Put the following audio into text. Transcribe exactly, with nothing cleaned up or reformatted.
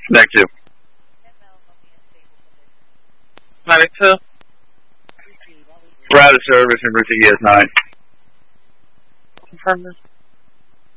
Thank you. ninety-two. We're out of service in Route E S nine. Confirm this.